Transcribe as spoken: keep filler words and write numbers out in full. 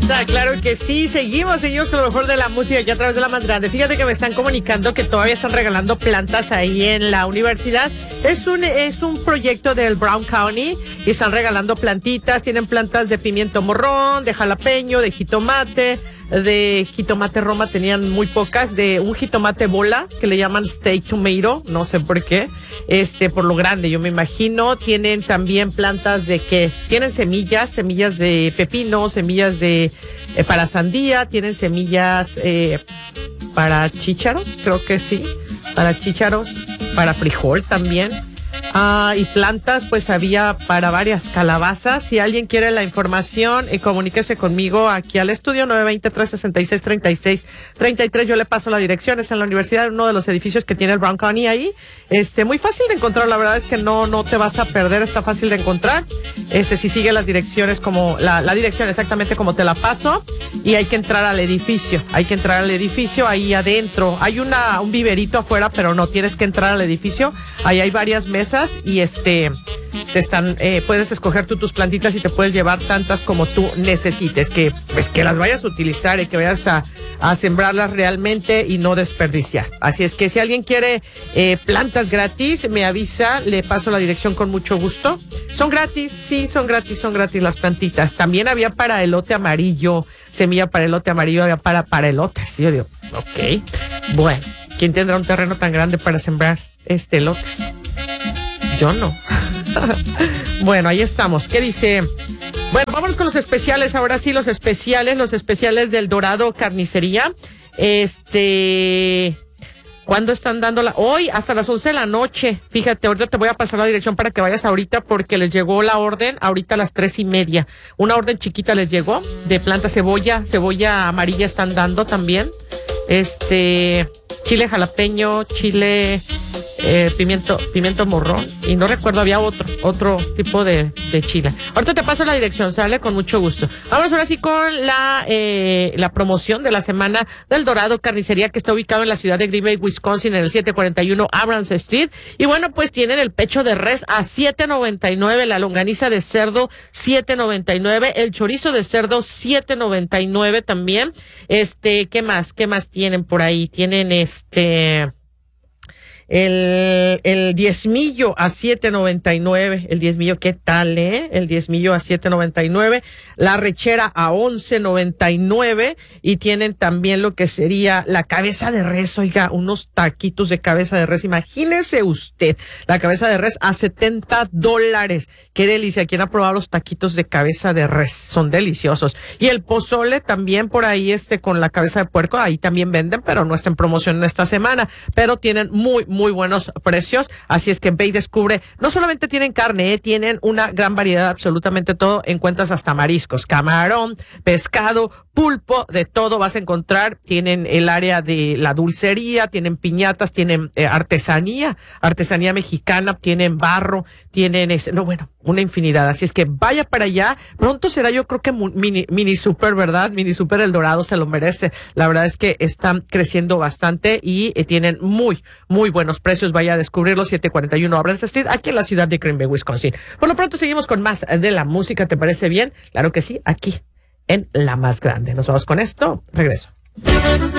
pasa, claro que sí. Seguimos, seguimos con lo mejor de la música aquí a través de la más grande. Fíjate que me están comunicando que todavía están regalando plantas ahí en la universidad. Es un, es un proyecto del Brown County y están regalando plantitas. Tienen plantas de pimiento morrón, de jalapeño, de jitomate, de jitomate Roma tenían muy pocas, de un jitomate bola que le llaman steak tomato, no sé por qué, este, por lo grande, yo me imagino. Tienen también plantas de que tienen semillas, semillas de pepino, semillas de eh, para sandía, tienen semillas eh, para chícharos, creo que sí, para chícharos, para frijol también. Ah, y plantas, pues había para varias calabazas. Si alguien quiere la información, eh, comuníquese conmigo aquí al estudio nueve dos cero, tres seis seis, tres seis tres tres. Yo le paso la dirección, es en la universidad, uno de los edificios que tiene el Brown County ahí. Este, muy fácil de encontrar, la verdad es que no, no te vas a perder, está fácil de encontrar. Este, si sigue las direcciones como, la, la dirección exactamente como te la paso, y hay que entrar al edificio, hay que entrar al edificio, ahí adentro. Hay una, un viverito afuera, pero no, tienes que entrar al edificio, ahí hay varias mesas. Y este, te están, eh, puedes escoger tú tus plantitas y te puedes llevar tantas como tú necesites, que pues que las vayas a utilizar y que vayas a, a sembrarlas realmente y no desperdiciar. Así es que si alguien quiere eh, plantas gratis, me avisa, le paso la dirección con mucho gusto. Son gratis, sí, son gratis, son gratis las plantitas. También había para elote amarillo, semilla para elote amarillo, había para, para elotes. Yo digo, ok, bueno, ¿quién tendrá un terreno tan grande para sembrar este elotes? Yo no. Bueno, ahí estamos. ¿Qué dice? Bueno, vámonos con los especiales. Ahora sí, los especiales, los especiales del Dorado Carnicería. Este, ¿cuándo están dándola? Hoy hasta las once de la noche. Fíjate, ahorita te voy a pasar la dirección para que vayas ahorita, porque les llegó la orden ahorita a las tres y media. Una orden chiquita les llegó de planta cebolla, cebolla amarilla están dando también. Este, chile jalapeño, chile... Eh, pimiento, pimiento morrón, y no recuerdo, había otro, otro tipo de, de chile. Ahorita te paso la dirección, sale con mucho gusto. Vamos ahora sí con la, eh, la promoción de la semana del Dorado Carnicería, que está ubicado en la ciudad de Green Bay, Wisconsin, en el siete cuarenta y uno Abrams Street. Y bueno, pues tienen el pecho de res a siete noventa y nueve, la longaniza de cerdo siete noventa y nueve, el chorizo de cerdo siete noventa y nueve también. Este, ¿qué más? ¿Qué más tienen por ahí? Tienen este... El, el diezmillo a siete noventa y nueve, el diezmillo, ¿qué tal, eh? El diezmillo a siete noventa y nueve, la rechera a once noventa y nueve, y tienen también lo que sería la cabeza de res, oiga, unos taquitos de cabeza de res, imagínese usted, la cabeza de res a setenta dólares, qué delicia. ¿Quién ha probado los taquitos de cabeza de res? Son deliciosos. Y el pozole también por ahí, este, con la cabeza de puerco, ahí también venden, pero no está en promoción en esta semana, pero tienen muy, muy buenos precios. Así es que ve y descubre, no solamente tienen carne, eh, tienen una gran variedad, absolutamente todo. Encuentras hasta mariscos, camarón, pescado, pulpo, de todo vas a encontrar. Tienen el área de la dulcería, tienen piñatas, tienen eh, artesanía, artesanía mexicana, tienen barro, tienen ese, no, bueno, una infinidad. Así es que vaya para allá. Pronto será, yo creo que mini, mini super, ¿verdad? Mini super El Dorado se lo merece. La verdad es que están creciendo bastante y eh, tienen muy, muy buenos precios. Vaya a descubrirlo, siete cuarenta y uno Abrams Street, aquí en la ciudad de Green Bay, Wisconsin. Por lo pronto seguimos con más de la música, ¿te parece bien? Claro que sí, aquí en La Más Grande. Nos vamos con esto, regreso.